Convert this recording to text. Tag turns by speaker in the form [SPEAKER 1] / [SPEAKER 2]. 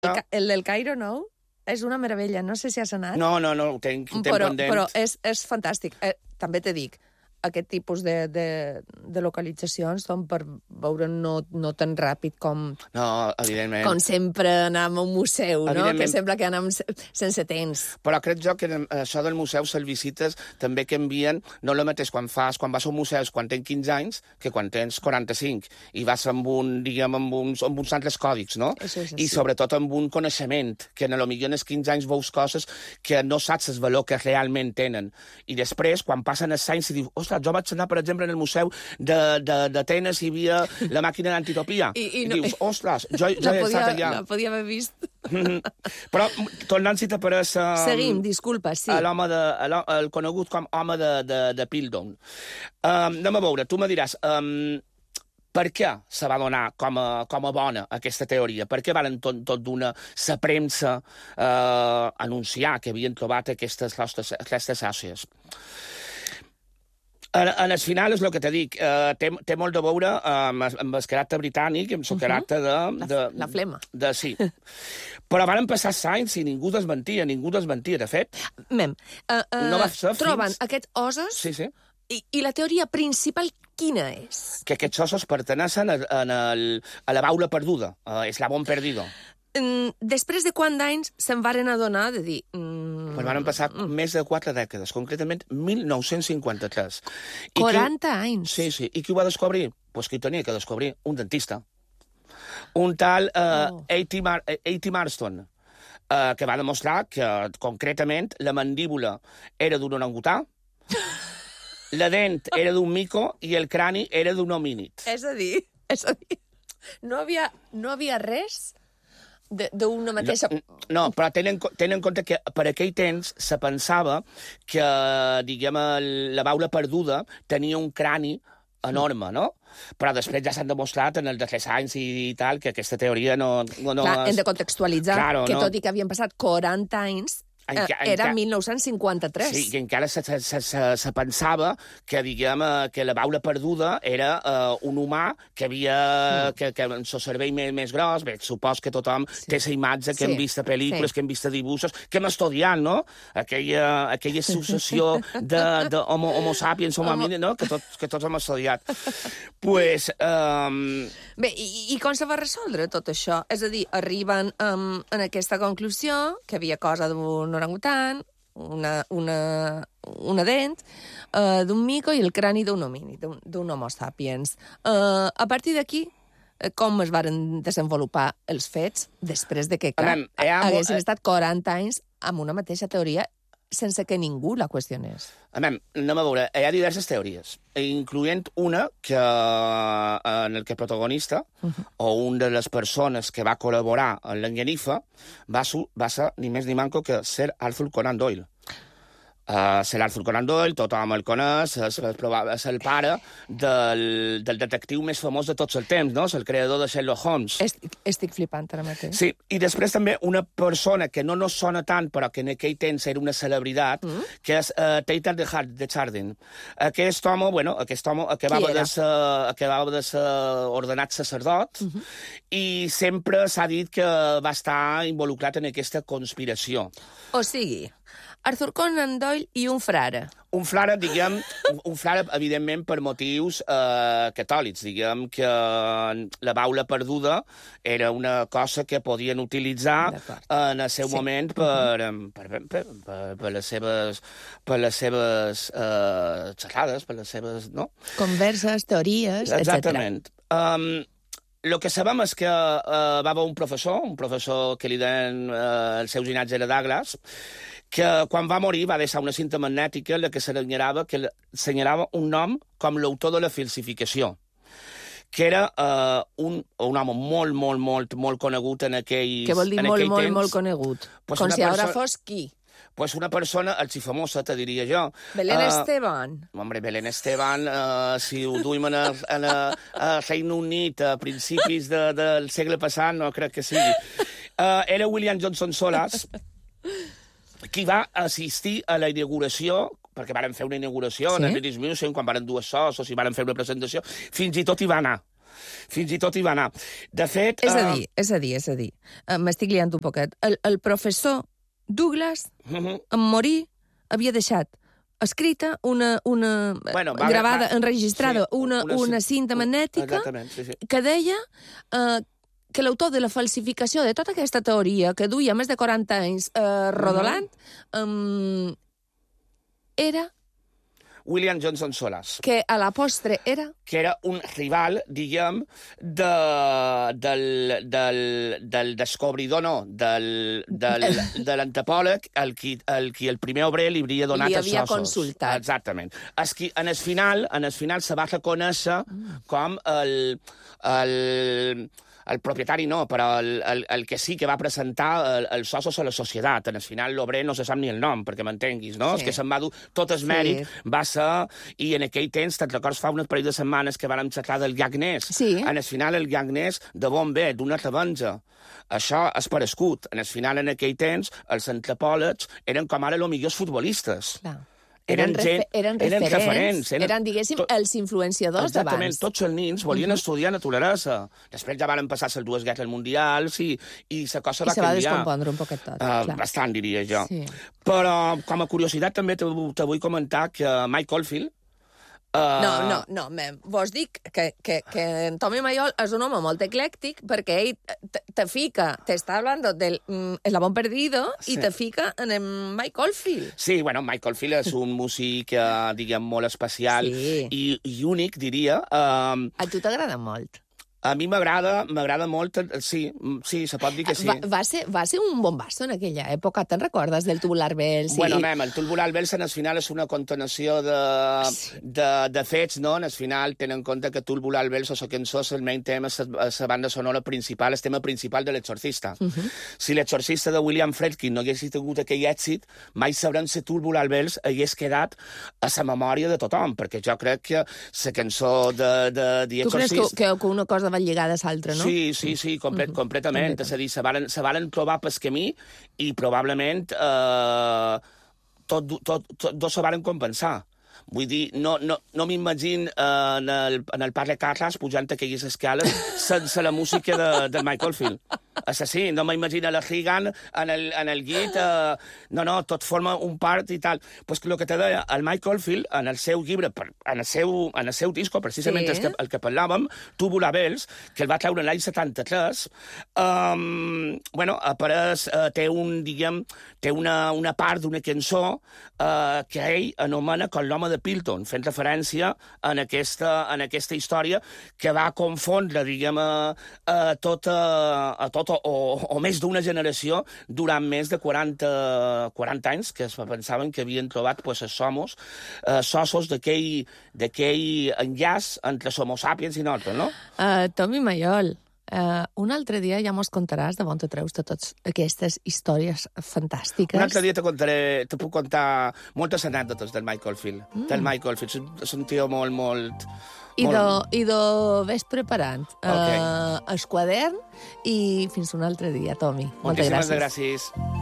[SPEAKER 1] El del Cairo Nou és una meravella, no sé si has anat.
[SPEAKER 2] No, ho tinc pendent.
[SPEAKER 1] Però és fantàstic. També te dic, aquest tipus de localitzacions són per veure no tan ràpid com...
[SPEAKER 2] No, evidentment.
[SPEAKER 1] Com sempre anem a un museu, no? Que sembla que anem sense temps.
[SPEAKER 2] Però crec jo que això del museu, les visites, també canvien, no el mateix quan vas a un museu quan tens 15 anys que quan tens 45, i vas amb uns altres còdics, no? I sobretot amb un coneixement, que potser en els 15 anys veus coses que no saps el valor que realment tenen. I després, quan passen els anys, i dius, ostres, jo vaig anar, per exemple, en el museu d'Atenes i hi havia la màquina d'antitopia. I dius, ostres, jo he estat allà.
[SPEAKER 1] La podia haver vist.
[SPEAKER 2] Però, tornant, si t'apareix...
[SPEAKER 1] Seguim, disculpa, sí.
[SPEAKER 2] El conegut com home de Piltdown. Anem a veure, tu me diràs... Per què se va donar com a bona aquesta teoria? Per què van tot d'una la premsa anunciar que havien trobat aquestes àcies? En el final és el que te dic, té molt de veure amb el caràcter britànic, amb el caràcter de...
[SPEAKER 1] La flema.
[SPEAKER 2] Sí. Però van passar anys i ningú desmentia, de fet.
[SPEAKER 1] Troben aquests ossos...
[SPEAKER 2] Sí.
[SPEAKER 1] I la teoria principal quina és?
[SPEAKER 2] Que aquests ossos pertenecen a la baula perduda, a Eslabón perdido.
[SPEAKER 1] Després de quant d'anys se'n varen adonar de dir...
[SPEAKER 2] Pues van passar més de 4 dècades, concretament 1953.
[SPEAKER 1] 40 anys?
[SPEAKER 2] Sí. I qui ho va descobrir? Pues qui tenia que descobrir? Un dentista. Un tal A.T. Marston, que va demostrar que, concretament, la mandíbula era d'un orangutà, la dent era d'un mico i el crani era d'un homínid.
[SPEAKER 1] És a dir, no havia res d'una mateixa...
[SPEAKER 2] No, però tenen en compte que per aquell temps se pensava que, diguem, la baula perduda tenia un crani enorme, no? Però després ja s'han demostrat en els darrers anys i tal que aquesta teoria no...
[SPEAKER 1] Clar, hem de contextualitzar que tot i que havien passat 40 anys, era 1953.
[SPEAKER 2] Sí, i encara se pensava que, diguem, que la baula perduda era un humà que havia... que amb el cervell més gros. Bé, supos que tothom té la imatge que hem vist a pel·lícules, que hem vist a dibuixos, que hem estudiat, no? Aquella successió d'homo sapiens, homo homini, no? Que tots hem estudiat. Pues...
[SPEAKER 1] Bé, i com se va resoldre tot això? És a dir, arriben en aquesta conclusió que havia cosa d'un orangutan, una dent, d'un mico i el crani d'un homínid, d'un homo sapiens. A partir d'aquí, com es varen desenvolupar els fets després de que haguessin estat 40 anys amb una mateixa teoria sense que ningú la qüestionés?
[SPEAKER 2] Anem a veure, hi ha diverses teories, incloent una que en el que el protagonista, o una de les persones que va col·laborar en l'enganifa, va ser ni més ni manco que Sir Arthur Conan Doyle. Sir Arthur Conan Doyle, tothom el coneix, és el pare del detectiu més famós de tots els temps, no? És el creador de Sherlock Holmes.
[SPEAKER 1] Estic flipant ara mateix.
[SPEAKER 2] Sí, i després també una persona que no nos sona tant, però que en aquell temps era una celebritat, que és Theodore de Chardin. Aquest home acabava de ser ordenat sacerdot i sempre s'ha dit que va estar involucrat en aquesta conspiració.
[SPEAKER 1] O sigui, Arthur Conan Doyle i un frare.
[SPEAKER 2] Un frare, diguem, evidentment, per motius catòlics. Diguem que la baula perduda era una cosa que podien utilitzar en el seu moment per les seves xerrades, per les seves... no?
[SPEAKER 1] Converses, teories, etc.
[SPEAKER 2] Exactament. El que sabem és que va haver un professor que li deien el seu ginatge era Douglas, que quan va morir va deixar una cinta magnètica en la que assenyalava un nom com l'autor de la falsificació, que era un home molt conegut en aquell temps.
[SPEAKER 1] Què vol dir molt conegut? Com si ara fos qui?
[SPEAKER 2] Pues una persona arxifamosa, te diria jo.
[SPEAKER 1] Belén Esteban.
[SPEAKER 2] Hombre, Belén Esteban, si ho duim a Regne Unit a principis del segle passat, no crec que sigui. Era William Johnson Solas, qui va assistir a la inauguració, perquè varen fer una inauguració en el British Museum, quan varen dur els ossos i varen fer una presentació, fins i tot hi va anar. Fins i tot hi va anar. De fet...
[SPEAKER 1] És a dir, m'estic liant un poquet. El professor Douglas, en morir, havia deixat escrita, gravada, enregistrada, una cinta magnètica que deia que l'autor de la falsificació de tota aquesta teoria, que duia més de 40 anys rodolant, era...
[SPEAKER 2] William Johnson Solas.
[SPEAKER 1] Que a la postre era...
[SPEAKER 2] Que era un rival, diguem, del descobridor, no, de l'antropòleg, el qui el primer obrer li havia donat els ossos.
[SPEAKER 1] Li havia consultat.
[SPEAKER 2] Exactament. En el final se va reconèixer com el propietari no, però el que sí que va presentar els ossos a la societat. En el final l'obrer no se sap ni el nom, perquè m'entenguis, no? Sí. És que se'n va dur tot el mèrit, va ser... I en aquell temps, te'n records, fa un parell de setmanes que vàrem xerrar del gag Ness.
[SPEAKER 1] Sí.
[SPEAKER 2] En el final el gag Ness de bon bé, d'una revenja. Això és per escut. En el final, en aquell temps, els antropòlegs eren com ara els millors futbolistes.
[SPEAKER 1] Clar.
[SPEAKER 2] Eren referents.
[SPEAKER 1] Eren, diguéssim, els influenciadors d'abans.
[SPEAKER 2] Exactament, tots els nins volien estudiar naturalesa. Després ja van passar les dues guerres mundials i la cosa va canviar. I
[SPEAKER 1] se va descompondre un poquet tot.
[SPEAKER 2] Bastant, diria jo.
[SPEAKER 1] Sí.
[SPEAKER 2] Però, com a curiositat, també te vull comentar que Mike Oldfield...
[SPEAKER 1] No, vos dic que en Tommy Mayol és un home molt eclèctic perquè ell te fica, t'està hablando del Eslabón Perdido i te fica en el Mike Oldfield.
[SPEAKER 2] Sí, bueno, Mike Oldfield és un músic, diguem, molt especial i únic, diria.
[SPEAKER 1] A tu t'agrada molt?
[SPEAKER 2] A mi m'agrada molt, sí, se pot dir que sí.
[SPEAKER 1] Va ser un bombasso en aquella època, te'n recordes del Tubular Bells?
[SPEAKER 2] Bueno, el Tubular Bells en el final és una continuació de fets, no? En el final tenen en compte que Tubular Bells o la cançó és el main tema, la banda sonora principal, el tema principal de l'Exorcista. Si l'Exorcista de William Friedkin no hagués tingut aquell èxit, mai sabrem si Tubular Bells hagués quedat a la memòria de tothom, perquè jo crec que la cançó de The Exorcist...
[SPEAKER 1] Tu creus que una cosa va lligada a l'altra, no?
[SPEAKER 2] Sí, completament. És a dir, se varen trobar pel camí i probablement dos se varen compensar. Vull dir, no m'imagino en el Parc de Carles pujant aquelles escales sense la música de Michael Field. Assassí, no m'imagino la Regan en el llit, tot forma un part i tal. Pues el que te deia, el Michael Field, en el seu llibre, en el seu disco, precisament el que parlàvem, Tubular Bells, que el va treure l'any 73, apareix, té una part d'una cançó que ell anomena com l'home de Pilton, fent referència a aquesta història que va confondre, diguem, a tot o més d'una generació durant més de 40 anys, que es pensaven que havien trobat els ossos d'aquell enllaç entre Homo sapiens i nosaltres, no?
[SPEAKER 1] Tommy Mayol, un altre dia ja mos contaràs de on te treus de totes aquestes històries fantàstiques.
[SPEAKER 2] Un altre dia te puc contar moltes anècdotes del Michael Field. És un tio molt...
[SPEAKER 1] I ves preparant el quadern i fins un altre dia, Tommy. Moltes gràcies.
[SPEAKER 2] Moltíssimes gràcies.